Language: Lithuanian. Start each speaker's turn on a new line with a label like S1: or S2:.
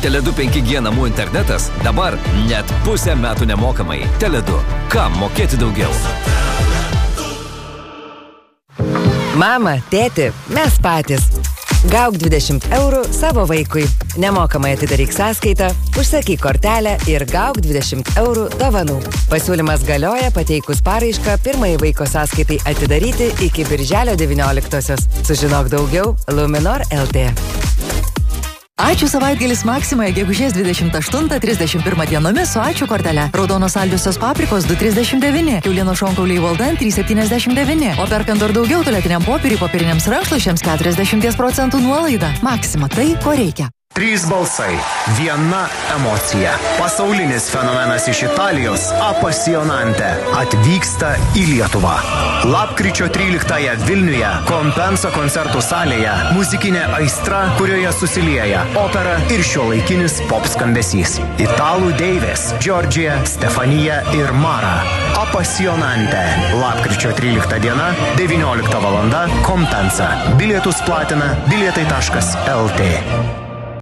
S1: Tele2 5G namų internetas dabar net pusę metų nemokamai. Tele2. Kam mokėti daugiau?
S2: Mama, tėti, mes patys. Gauk 20 eurų savo vaikui. Nemokamai atidaryk sąskaitą, užsakyk kortelę ir gauk 20 eurų dovanų. Pasiūlymas galioja pateikus paraišką pirmai vaiko sąskaitai atidaryti iki birželio 19-osios. Sužinok daugiau Luminor LT.
S3: Ačiū savaitgalis Maksimoje gegužės 28-31 dienomis su ačiū kortele. Raudonos saldžiosios paprikos 2,39, kiaulienos šonkauliai Valdan 3,79, o perkant dar daugiau tualetiniam popieriui, popieriniams rankšluosčiams 40% nuolaida. Maksima, tai ko reikia.
S4: 3 balsai, 1 emocija. Pasaulinis fenomenas iš Italijos Apassionante atvyksta į Lietuvą. Lapkričio 13-ąją Vilniuje Compensa koncertų salėje muzikinė aistra, kurioje susilieja opera ir šiuolaikinis pop skambesys. Italų deivės Giorgia, Stefanija ir Mara. Apassionante. Lapkričio 13 diena, 19 valanda, Compensa. Bilietus platina bilietai.lt.